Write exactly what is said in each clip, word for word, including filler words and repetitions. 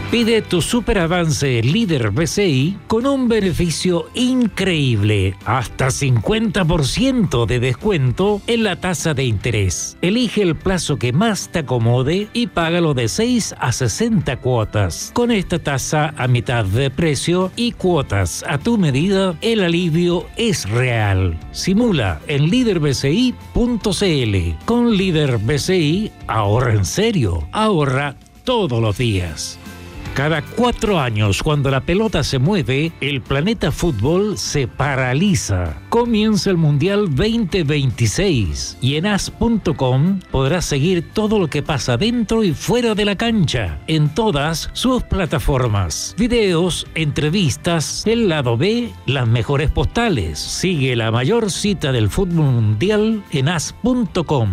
Pide tu superavance líder B C I con un beneficio increíble, hasta cincuenta por ciento de descuento en la tasa de interés. Elige el plazo que más te acomode y págalo de seis a sesenta cuotas. Con esta tasa a mitad de precio y cuotas a tu medida, el alivio es real. Simula en líder b c i punto c l. Con Líder B C I, ahorra en serio, ahorra todos los días. Cada cuatro años, cuando la pelota se mueve, el planeta fútbol se paraliza. Comienza el Mundial veinte veintiséis y en as punto com podrás seguir todo lo que pasa dentro y fuera de la cancha, en todas sus plataformas. Videos, entrevistas, el lado B, las mejores postales. Sigue la mayor cita del fútbol mundial en as punto com.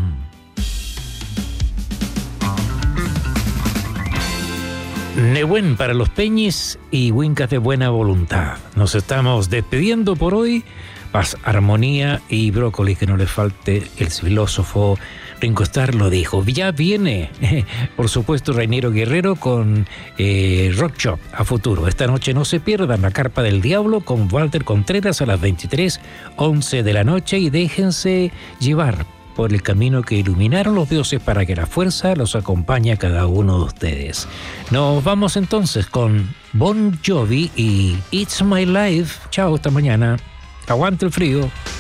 Nehuen para los peñis y Wincas de buena voluntad. Nos estamos despidiendo por hoy. Paz, armonía y brócoli, que no le falte. El filósofo Ringo Starr lo dijo. Ya viene, por supuesto, Reinero Guerrero con eh, Rock Shop a futuro. Esta noche no se pierdan La Carpa del Diablo con Walter Contreras a las veintitrés once de la noche y déjense llevar por el camino que iluminaron los dioses para que la fuerza los acompañe a cada uno de ustedes. Nos vamos entonces con Bon Jovi y It's My Life. Chao, hasta mañana. Aguante el frío.